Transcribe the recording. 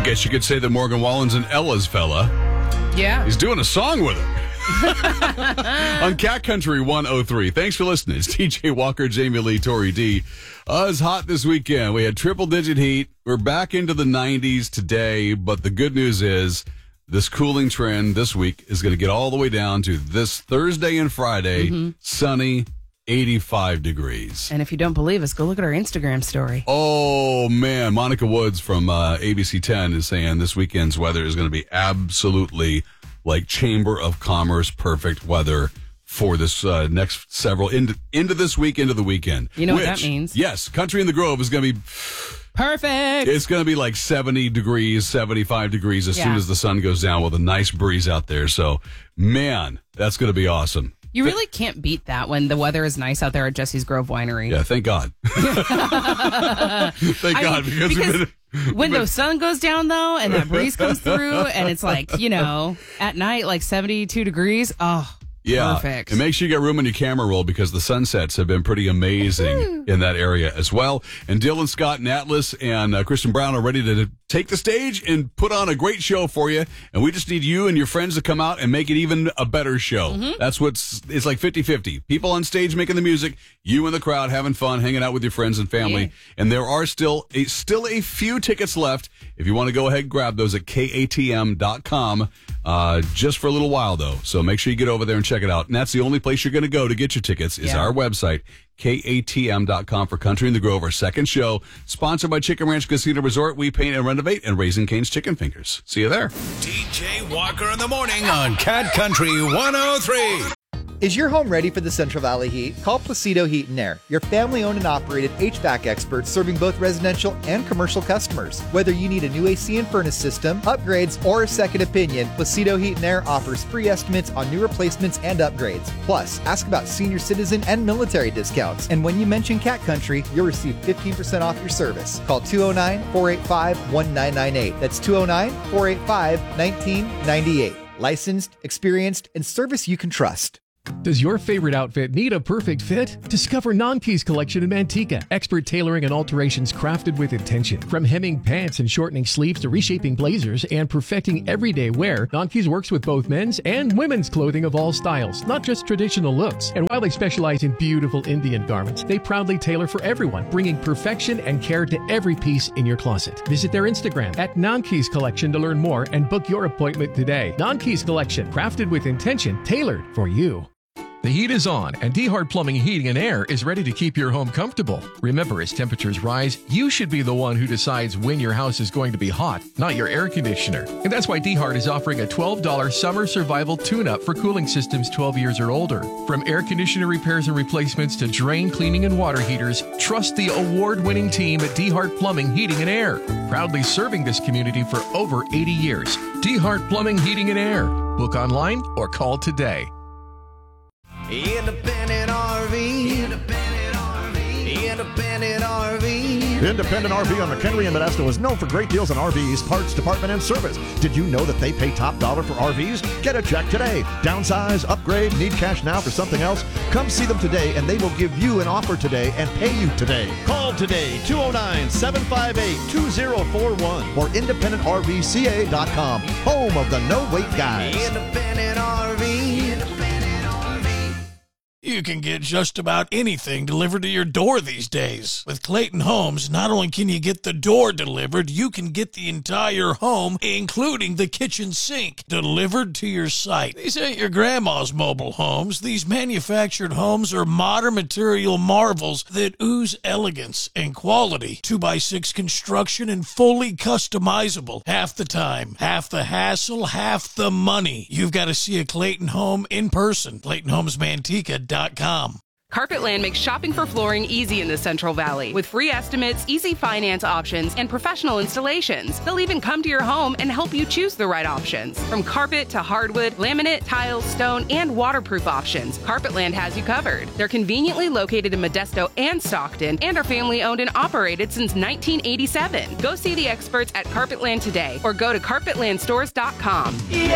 guess you could say that Morgan Wallen's an Ella's fella. Yeah. He's doing a song with her. On Cat Country 103. Thanks for listening. It's TJ Walker, Jamie Lee, Tori D. It's hot this weekend. We had triple-digit heat. We're back into the 90s today, but the good news is this cooling trend this week is going to get all the way down to this Thursday and Friday, sunny, 85 degrees. And if you don't believe us, go look at our Instagram story. Oh, man. Monica Woods from ABC 10 is saying this weekend's weather is going to be absolutely like Chamber of Commerce perfect weather for this next several, into this week, into the weekend. You know what that means? Yes, Country in the Grove is going to be perfect. It's going to be like 70 degrees, 75 degrees as soon as the sun goes down with a nice breeze out there. So, man, that's going to be awesome. You really can't beat that when the weather is nice out there at Jesse's Grove Winery. Yeah, thank God. Thank God. Because when the sun goes down, though, and that breeze comes through, and it's like, at night, like 72 degrees, yeah, perfect. And make sure you get room on your camera roll because the sunsets have been pretty amazing in that area as well. And Dylan Scott and Atlas and Kristen Brown are ready to take the stage and put on a great show for you. And we just need you and your friends to come out and make it even a better show. That's it's like 50-50. People on stage making the music, you in the crowd having fun, hanging out with your friends and family. Yeah. And there are still a few tickets left. If you want to go ahead and grab those at katm.com, just for a little while though. So make sure you get over there and check it out. And that's the only place you're going to go to get your tickets is our website, katm.com, for Country in the Grove, our second show, sponsored by Chicken Ranch Casino Resort. We paint and renovate, and Raising Cane's Chicken Fingers. See you there. TJ Walker in the morning on Cat Country 103. Is your home ready for the Central Valley heat? Call Placido Heat and Air, your family-owned and operated HVAC experts serving both residential and commercial customers. Whether you need a new AC and furnace system, upgrades, or a second opinion, Placido Heat and Air offers free estimates on new replacements and upgrades. Plus, ask about senior citizen and military discounts. And when you mention Cat Country, you'll receive 15% off your service. Call 209-485-1998. That's 209-485-1998. Licensed, experienced, and service you can trust. Does your favorite outfit need a perfect fit? Discover Non-Keys Collection in Manteca. Expert tailoring and alterations crafted with intention. From hemming pants and shortening sleeves to reshaping blazers and perfecting everyday wear, Non-Keys works with both men's and women's clothing of all styles, not just traditional looks. And while they specialize in beautiful Indian garments, they proudly tailor for everyone, bringing perfection and care to every piece in your closet. Visit their Instagram at Non-Keys Collection to learn more and book your appointment today. Non-Keys Collection, crafted with intention, tailored for you. The heat is on, and DeHart Plumbing, Heating, and Air is ready to keep your home comfortable. Remember, as temperatures rise, you should be the one who decides when your house is going to be hot, not your air conditioner. And that's why DeHart is offering a $12 summer survival tune-up for cooling systems 12 years or older. From air conditioner repairs and replacements to drain cleaning and water heaters, trust the award-winning team at DeHart Plumbing, Heating, and Air. Proudly serving this community for over 80 years. DeHart Plumbing, Heating, and Air. Book online or call today. Independent RV. Independent RV. Independent RV. Independent RV on McHenry and Modesto is known for great deals on RVs, parts, department, and service. Did you know that they pay top dollar for RVs? Get a check today. Downsize, upgrade, need cash now for something else? Come see them today, and they will give you an offer today and pay you today. Call today, 209-758-2041 or IndependentRVCA.com, home of the no-wait guys. Independent RV. You can get just about anything delivered to your door these days. With Clayton Homes, not only can you get the door delivered, you can get the entire home, including the kitchen sink, delivered to your site. These ain't your grandma's mobile homes. These manufactured homes are modern material marvels that ooze elegance and quality. 2x6 construction and fully customizable. Half the time, half the hassle, half the money. You've got to see a Clayton home in person. ClaytonHomesManteca.com. Carpetland makes shopping for flooring easy in the Central Valley with free estimates, easy finance options, and professional installations. They'll even come to your home and help you choose the right options. From carpet to hardwood, laminate, tile, stone, and waterproof options, Carpetland has you covered. They're conveniently located in Modesto and Stockton and are family owned and operated since 1987. Go see the experts at Carpetland today or go to carpetlandstores.com. Yeah!